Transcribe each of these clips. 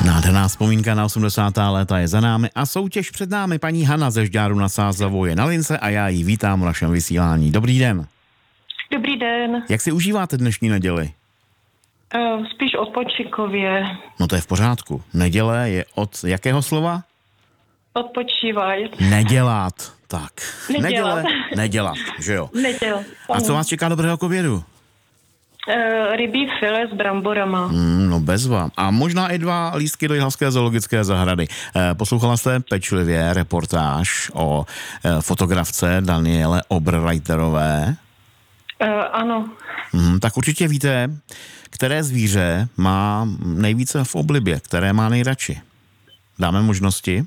Nádherná vzpomínka na 80. léta je za námi a soutěž před námi. Paní Hana ze Žďáru nad Sázavou je na lince a já ji vítám v našem vysílání. Dobrý den. Dobrý den. Jak si užíváte dnešní neděli? Spíš odpočinkově. No to je v pořádku. Neděle je od jakého slova? Odpočívaj. Nedělat. Tak. Nedělat. Nedělat, že jo? Nedělat. A co vás čeká dobrého k obědu? Rybí file s bramborama. No bezva. A možná i 2 lístky do Jihlavské zoologické zahrady. Poslouchala jste pečlivě reportáž o fotografce Daniele Oberreiterové? Ano. Tak určitě víte, které zvíře má nejvíce v oblibě, které má nejradši. Dáme možnosti?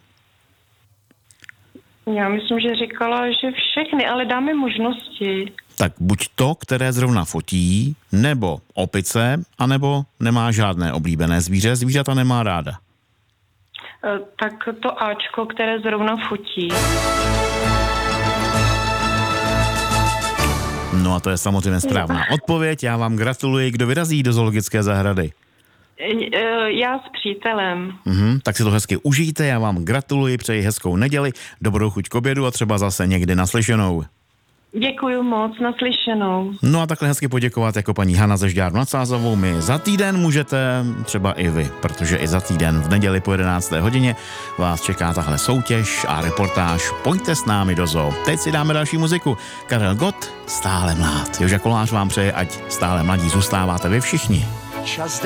Já myslím, že říkala, že všechny, ale dáme možnosti. Tak buď to, které zrovna fotí, nebo opice, anebo nemá žádné oblíbené zvíře, zvířata nemá ráda. Tak to Ačko, které zrovna fotí. No a to je samozřejmě správná odpověď. Já vám gratuluji. Kdo vyrazí do zoologické zahrady? Já s přítelem. Tak si to hezky užijte, já vám gratuluji, přeji hezkou neděli, dobrou chuť k obědu a třeba zase někdy naslyšenou. Děkuju moc, naslyšenou. No a takhle hezky poděkovat jako paní Hana ze Žďáru nad Sázavou mi za týden můžete třeba i vy, protože i za týden v neděli po 11. hodině vás čeká tahle soutěž a reportáž. Pojďte s námi do zoo. Teď si dáme další muziku. Karel Gott, Stále mlád. Joža Kolář vám přeje, ať stále mladí zůstáváte vy všichni.